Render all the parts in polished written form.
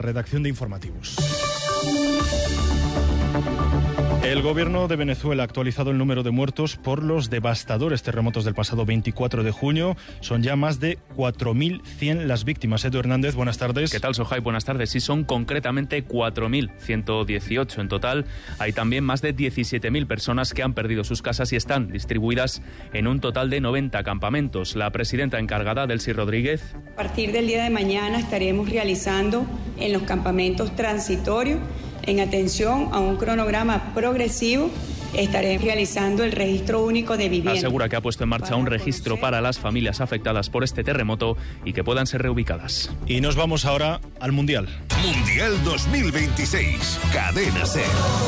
Redacción de informativos. El gobierno de Venezuela ha actualizado el número de muertos por los devastadores terremotos del pasado 24 de junio. Son ya más de 4.100 las víctimas. Edu Hernández, buenas tardes. ¿Qué tal, Sohai? Buenas tardes. Sí, son concretamente 4.118 en total. Hay también más de 17.000 personas que han perdido sus casas y están distribuidas en un total de 90 campamentos. La presidenta encargada, Delcy Rodríguez. A partir del día de mañana estaremos realizando en los campamentos transitorios, en atención a un cronograma progresivo, estaré realizando el registro único de vivienda. Asegura que ha puesto en marcha un registro para las familias afectadas por este terremoto y que puedan ser reubicadas. Y nos vamos ahora al Mundial. Mundial 2026, Cadena SER.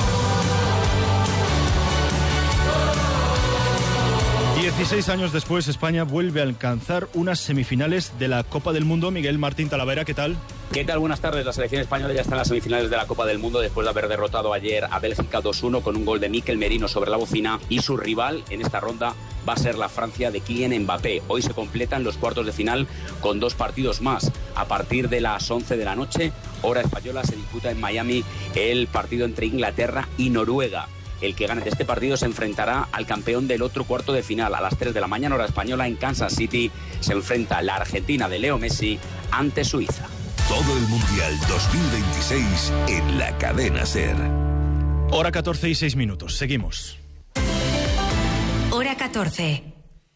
16 años después, España vuelve a alcanzar unas semifinales de la Copa del Mundo. Miguel Martín Talavera, ¿qué tal? ¿Qué tal? Buenas tardes. La selección española ya está en las semifinales de la Copa del Mundo después de haber derrotado ayer a Bélgica 2-1 con un gol de Mikel Merino sobre la bocina, y su rival en esta ronda va a ser la Francia de Kylian Mbappé. Hoy se completan los cuartos de final con 2 partidos más. A partir de las 11 de la noche, hora española, se disputa en Miami el partido entre Inglaterra y Noruega. El que gane de este partido se enfrentará al campeón del otro cuarto de final. A las 3 de la mañana, hora española, en Kansas City, se enfrenta la Argentina de Leo Messi ante Suiza. Todo el Mundial 2026 en la Cadena SER. Hora 14 y 6 minutos. Seguimos. Hora 14.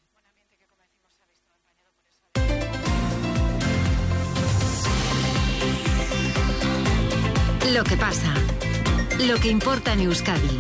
Lo que pasa. Lo que importa en Euskadi.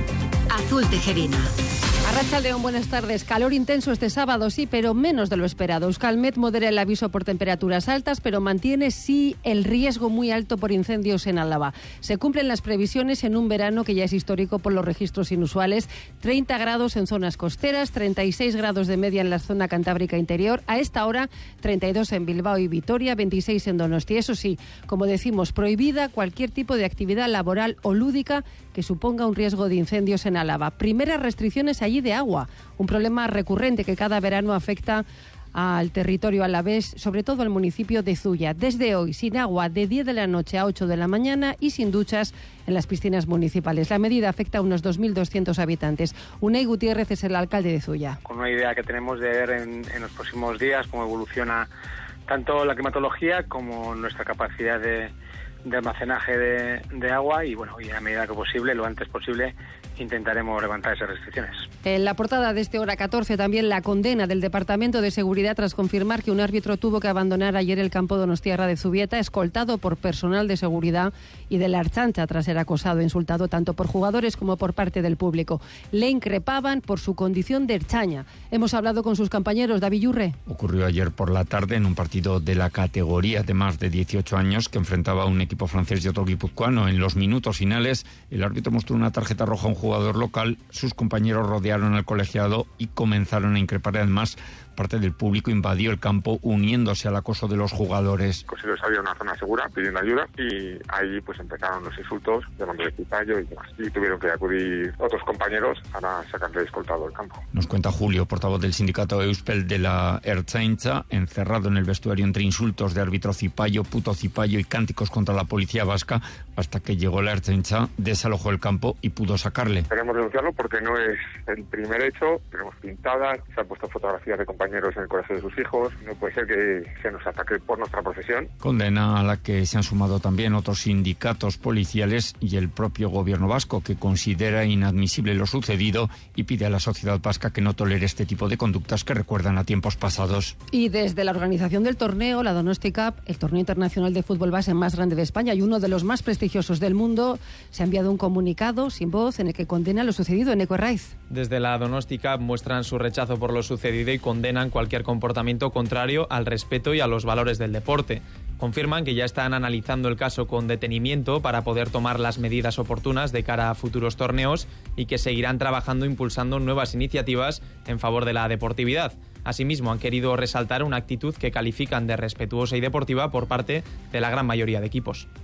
Azul Tejerina. Arratsaldeon, buenas tardes. Calor intenso este sábado, sí, pero menos de lo esperado. Euskalmet modera el aviso por temperaturas altas, pero mantiene sí el riesgo muy alto por incendios en Álava. Se cumplen las previsiones en un verano que ya es histórico por los registros inusuales. 30 grados en zonas costeras, 36 grados de media en la zona cantábrica interior. A esta hora, 32 en Bilbao y Vitoria, 26 en Donosti. Eso sí, como decimos, prohibida cualquier tipo de actividad laboral o lúdica que suponga un riesgo de incendios en Álava. Primeras restricciones allí de agua, un problema recurrente que cada verano afecta al territorio alavés, sobre todo al municipio de Zuya. Desde hoy, sin agua de 10 de la noche a 8 de la mañana y sin duchas en las piscinas municipales. La medida afecta a unos 2.200 habitantes. Unai Gutiérrez es el alcalde de Zuya. Con una idea que tenemos de ver en los próximos días cómo evoluciona tanto la climatología como nuestra capacidad de almacenaje de agua, y bueno, y a medida que posible, lo antes posible, intentaremos levantar esas restricciones. En la portada de este Hora 14 también la condena del Departamento de Seguridad tras confirmar que un árbitro tuvo que abandonar ayer el campo donostiarra de Zubieta, escoltado por personal de seguridad y de la Ertzaintza tras ser acosado e insultado tanto por jugadores como por parte del público. Le increpaban por su condición de ertzaina. Hemos hablado con sus compañeros. David Yurre. Ocurrió ayer por la tarde en un partido de la categoría de más de 18 años que enfrentaba a un equipo francés y otro guipuzcoano. En los minutos finales, el árbitro mostró una tarjeta roja a un jugador local. Sus compañeros rodearon al colegiado y comenzaron a increpar. Además, parte del público invadió el campo uniéndose al acoso de los jugadores. Consiguió salir a una zona segura pidiendo ayuda y ahí pues empezaron los insultos, llamando de cipayo y demás. Y tuvieron que acudir otros compañeros para sacarle escoltado del campo. Nos cuenta Julio, portavoz del sindicato Euspel de la Ertzaintza, encerrado en el vestuario entre insultos de árbitro cipayo, puto cipayo y cánticos contra la policía vasca, hasta que llegó la Ertzaintza, desalojó el campo y pudo sacarle. Queremos denunciarlo porque no es el primer hecho. Tenemos pintadas, se han puesto fotografías de compañeros en el colegio de sus hijos. No puede ser que se nos ataque por nuestra profesión. Condena a la que se han sumado también otros sindicatos policiales y el propio gobierno vasco, que considera inadmisible lo sucedido y pide a la sociedad vasca que no tolere este tipo de conductas que recuerdan a tiempos pasados. Y desde la organización del torneo, la Donosti Cup, el torneo internacional de fútbol base más grande de España y uno de los más prestigiosos del mundo, se ha enviado un comunicado sin voz en el que condena lo sucedido en Eco Herraiz. Desde la Donosti Cup muestran su rechazo por lo sucedido y condenan cualquier comportamiento contrario al respeto y a los valores del deporte. Confirman que ya están analizando el caso con detenimiento para poder tomar las medidas oportunas de cara a futuros torneos y que seguirán trabajando impulsando nuevas iniciativas en favor de la deportividad. Asimismo, han querido resaltar una actitud que califican de respetuosa y deportiva por parte de la gran mayoría de equipos.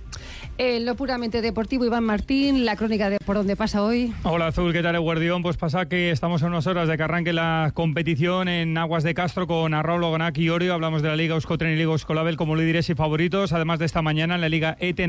Lo puramente deportivo, Iván Martín, la crónica de por dónde pasa hoy. Hola Azul, ¿qué tal, Eguardión? Pues pasa que estamos a unas horas de que arranque la competición en Aguas de Castro con Arraul, Ogonac y Orio. Hablamos de la Liga Euskotren y Liga Euskolabel como líderes y favoritos. Además de esta mañana en la Liga ETEN